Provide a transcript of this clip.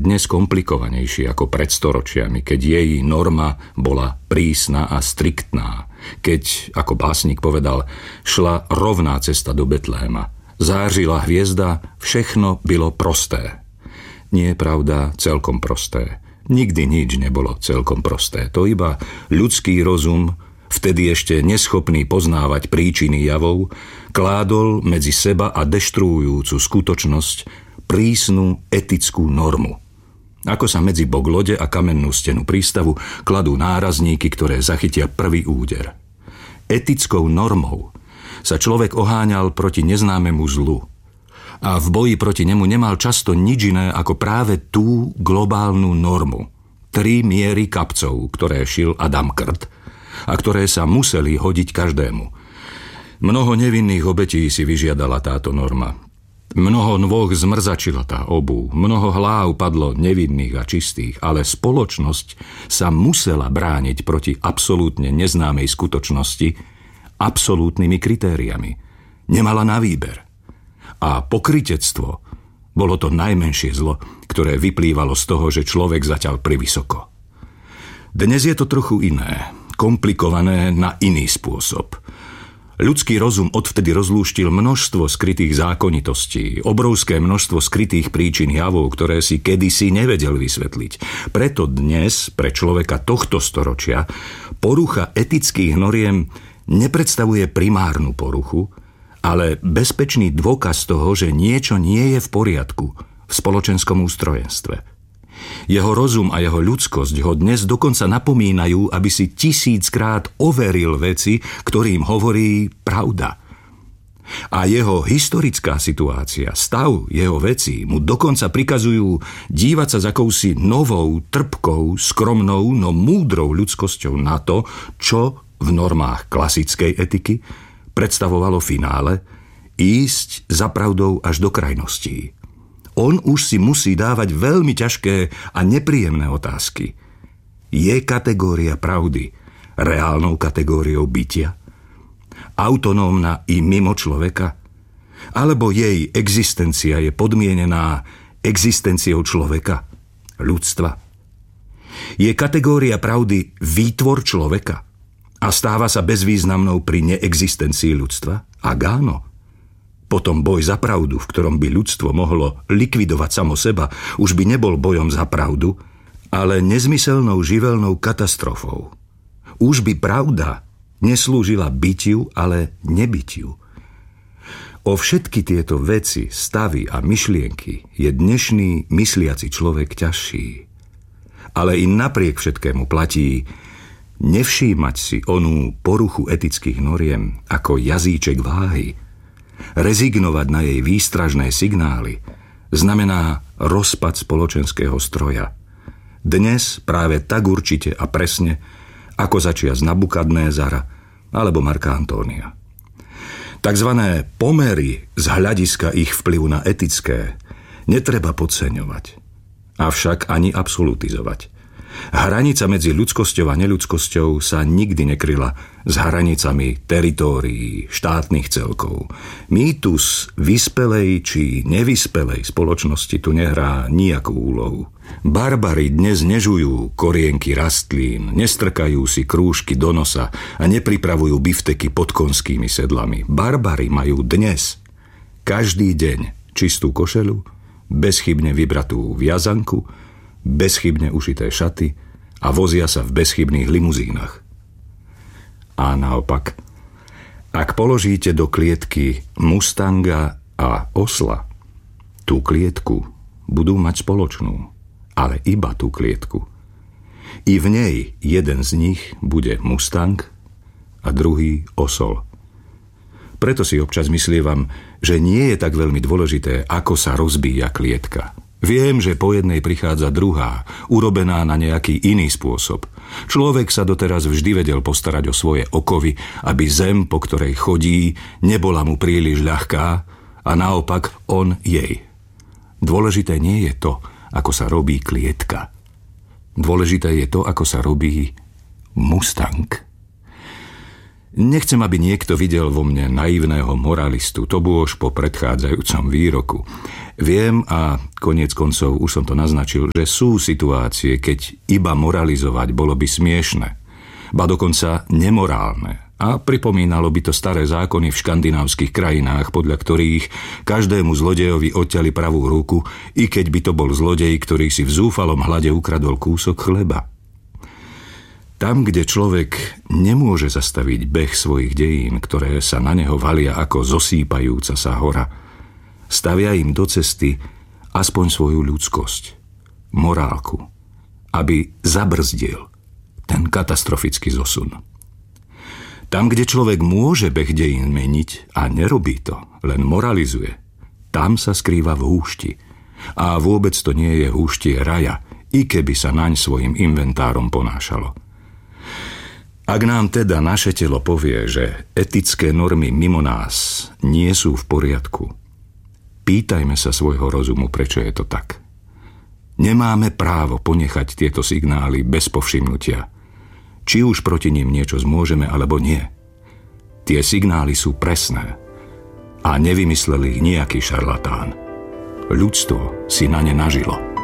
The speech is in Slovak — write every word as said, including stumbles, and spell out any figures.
dnes komplikovanejší ako pred storočiami, keď jej norma bola prísna a striktná. Keď, ako básnik povedal, šla rovná cesta do Betléma. Zářila hviezda, všechno bylo prosté. Nie je pravda, celkom prosté. Nikdy nič nebolo celkom prosté. To iba ľudský rozum, vtedy ešte neschopný poznávať príčiny javov, kládol medzi seba a deštruujúcu skutočnosť prísnu etickú normu. Ako sa medzi bok lode a kamennú stenu prístavu kladú nárazníky, ktoré zachytia prvý úder. Etickou normou sa človek oháňal proti neznámemu zlu a v boji proti nemu nemal často nič iné ako práve tú globálnu normu. Tri miery kapcov, ktoré šil Adam Krt a ktoré sa museli hodiť každému. Mnoho nevinných obetí si vyžiadala táto norma. Mnoho nôh zmrzačila tá obuv, mnoho hlav padlo nevinných a čistých, ale spoločnosť sa musela brániť proti absolútne neznámej skutočnosti absolútnymi kritériami. Nemala na výber. A pokrytectvo bolo to najmenšie zlo, ktoré vyplývalo z toho, že človek zatiaľ privysoko. Dnes je to trochu iné, komplikované na iný spôsob. Ľudský rozum odvtedy rozlúštil množstvo skrytých zákonitostí, obrovské množstvo skrytých príčin javov, ktoré si kedysi nevedel vysvetliť. Preto dnes, pre človeka tohto storočia, porucha etických noriem nepredstavuje primárnu poruchu, ale bezpečný dôkaz toho, že niečo nie je v poriadku v spoločenskom ústrojenstve. Jeho rozum a jeho ľudskosť ho dnes dokonca napomínajú, aby si tisíckrát overil veci, ktorým hovorí pravda. A jeho historická situácia, stav jeho vecí mu dokonca prikazujú dívať sa s akousi novou, trpkou, skromnou, no múdrou ľudskosťou na to, čo v normách klasickej etiky predstavovalo finále, ísť za pravdou až do krajností. On už si musí dávať veľmi ťažké a nepríjemné otázky. Je kategória pravdy reálnou kategóriou bytia? Autonómna i mimo človeka? Alebo jej existencia je podmienená existenciou človeka, ľudstva? Je kategória pravdy výtvor človeka a stáva sa bezvýznamnou pri neexistencii ľudstva? Ak áno, potom boj za pravdu, v ktorom by ľudstvo mohlo likvidovať samo seba, už by nebol bojom za pravdu, ale nezmyselnou živelnou katastrofou. Už by pravda neslúžila bytiu, ale nebytiu. O všetky tieto veci, stavy a myšlienky je dnešný mysliaci človek ťažší. Ale i napriek všetkému platí nevšímať si onú poruchu etických noriem ako jazyček váhy, rezignovať na jej výstražné signály, znamená rozpad spoločenského stroja. Dnes práve tak určite a presne, ako začias Nabukadnézara alebo Marka Antónia. Takzvané pomery z hľadiska ich vplyvu na etické netreba podceňovať, avšak ani absolutizovať. Hranica medzi ľudskosťou a neľudskosťou sa nikdy nekryla s hranicami teritórií, štátnych celkov. Mýtus vyspelej či nevyspelej spoločnosti tu nehrá nijakú úlohu. Barbari dnes nežujú korienky rastlín, nestrkajú si krúžky do nosa a nepripravujú bifteky pod konskými sedlami. Barbari majú dnes každý deň čistú košeľu, bezchybne vybratú viazanku, bezchybne ušité šaty a vozia sa v bezchybných limuzínach. A naopak, ak položíte do klietky Mustanga a osla, tú klietku budú mať spoločnú, ale iba tú klietku. I v nej jeden z nich bude Mustang a druhý osol. Preto si občas myslievam, že nie je tak veľmi dôležité, ako sa rozbíja klietka. Viem, že po jednej prichádza druhá, urobená na nejaký iný spôsob. Človek sa doteraz vždy vedel postarať o svoje okovy, aby zem, po ktorej chodí, nebola mu príliš ľahká a naopak on jej. Dôležité nie je to, ako sa robí klietka. Dôležité je to, ako sa robí Mustang. Nechcem, aby niekto videl vo mne naivného moralistu, to bôž po predchádzajúcom výroku. Viem, a koniec koncov už som to naznačil, že sú situácie, keď iba moralizovať bolo by smiešne, ba dokonca nemorálne. A pripomínalo by to staré zákony v škandinávskych krajinách, podľa ktorých každému zlodejovi odťali pravú ruku, i keď by to bol zlodej, ktorý si v zúfalom hlade ukradol kúsok chleba. Tam, kde človek nemôže zastaviť beh svojich dejín, ktoré sa na neho valia ako zosýpajúca sa hora, stavia im do cesty aspoň svoju ľudskosť, morálku, aby zabrzdil ten katastrofický zosun. Tam, kde človek môže beh dejín meniť a nerobí to, len moralizuje, tam sa skrýva v húšti. A vôbec to nie je húštie raja, i keby sa naň svojim inventárom ponášalo. Ak nám teda naše telo povie, že etické normy mimo nás nie sú v poriadku, pýtajme sa svojho rozumu, prečo je to tak. Nemáme právo ponechať tieto signály bez povšimnutia. Či už proti nim niečo zmôžeme, alebo nie. Tie signály sú presné a nevymyslel ich nejaký šarlatán. Ľudstvo si na ne nažilo.